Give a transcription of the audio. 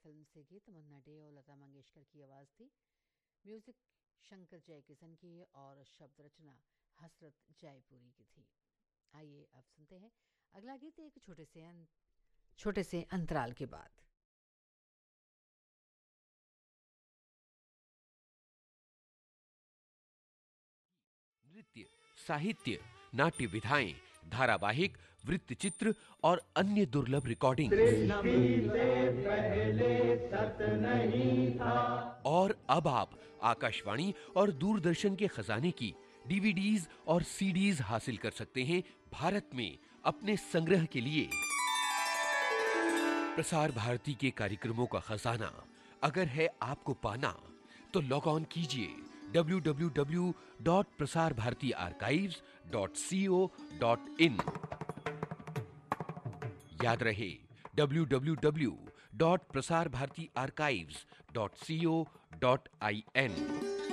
Film से गीत तमन्ना day और लता मंगेशकर की आवाज़ थी। म्यूज़िक शंकर जयकिशन की और शब्द रचना हसरत जयपुरी की थी। आइए अब सुनते हैं अगला गीत एक छोटे से अंतराल के बाद। नृत्य, साहित्य, नाट्य विधाएं, धारावाहिक, वृत्तचित्र और अन्य दुर्लभ रिकॉर्डिंग। और अब आप आकाशवाणी और दूरदर्शन के खजाने की डीवीडीज और सीडीज हासिल कर सकते हैं भारत में अपने संग्रह के लिए। प्रसार भारती के कार्यक्रमों का खजाना अगर है आपको पाना, तो लॉग ऑन कीजिए www.prasarbharatiarchives.co.in। याद रहे www.prasarbharatiarchives.co.in।